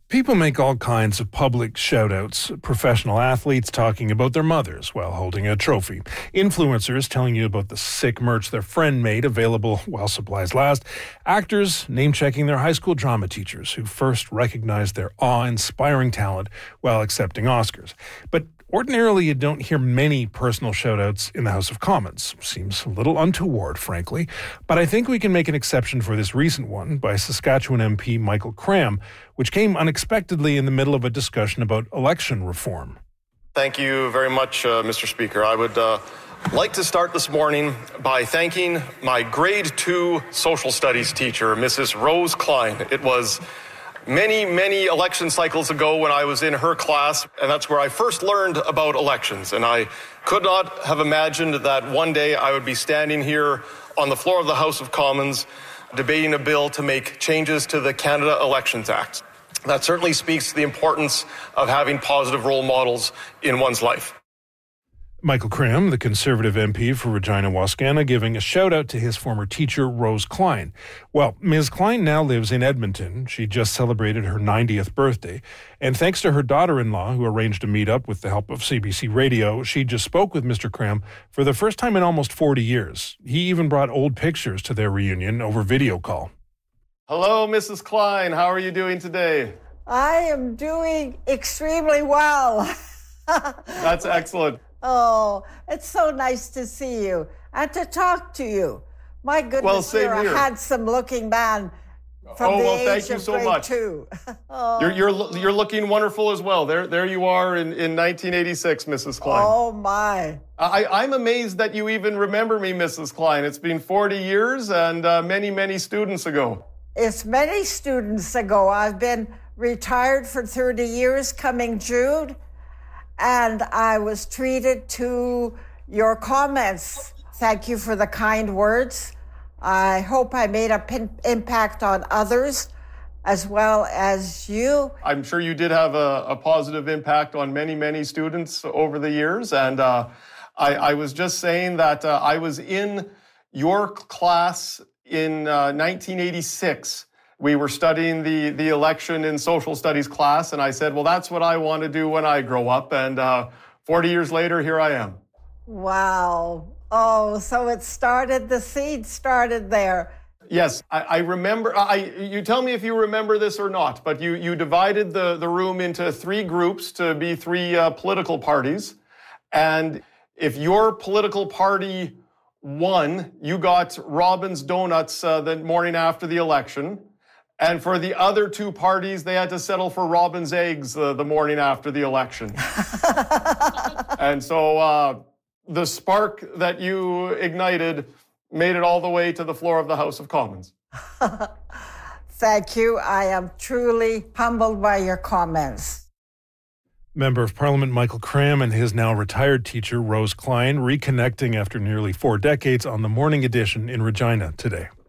People make all kinds of public shout-outs. Professional athletes talking about their mothers while holding a trophy. Influencers telling you about the sick merch their friend made available while supplies last. Actors name-checking their high school drama teachers who first recognized their awe-inspiring talent while accepting Oscars. But ordinarily, you don't hear many personal shout-outs in the House of Commons. Seems a little untoward, frankly. But I think we can make an exception for this recent one by Saskatchewan MP Michael Cram, which came unexpectedly in the middle of a discussion about election reform. Thank you very much, Mr. Speaker. I would like to start this morning by thanking my grade 2 social studies teacher, Mrs. Rose Klein. It was many election cycles ago when I was in her class, and that's where I first learned about elections. And I could not have imagined that one day I would be standing here on the floor of the House of Commons debating a bill to make changes to the Canada Elections Act. That certainly speaks to the importance of having positive role models in one's life. Michael Cram, the Conservative MP for Regina-Wascana, giving a shout-out to his former teacher, Rose Klein. Well, Ms. Klein now lives in Edmonton. She just celebrated her 90th birthday. And thanks to her daughter-in-law, who arranged a meet-up with the help of CBC Radio, she just spoke with Mr. Cram for the first time in almost 40 years. He even brought old pictures to their reunion over video call. Hello, Mrs. Klein. How are you doing today? I am doing extremely well. That's excellent. Oh, it's so nice to see you and to talk to you. My goodness, you're a handsome-looking man from the age of grade 2. You're looking wonderful as well. There you are in 1986, Mrs. Klein. Oh, my. I'm amazed that you even remember me, Mrs. Klein. It's been 40 years and many students ago. It's many students ago. I've been retired for 30 years coming June. And I was treated to your comments. Thank you for the kind words. I hope I made an impact on others as well as you. I'm sure you did have a positive impact on many students over the years. And I was just saying that I was in your class in 1986. We were studying the election in social studies class, and I said, well, that's what I want to do when I grow up. And 40 years later, here I am. Wow. Oh, so the seed started there. Yes, I remember. You tell me if you remember this or not, but you divided the room into 3 groups to be 3 political parties. And if your political party won, you got Robin's Donuts the morning after the election. And for the other 2 parties, they had to settle for Robin's Eggs the morning after the election. And so the spark that you ignited made it all the way to the floor of the House of Commons. Thank you. I am truly humbled by your comments. Member of Parliament Michael Cram and his now retired teacher, Rose Klein, reconnecting after nearly 4 decades on the Morning Edition in Regina today.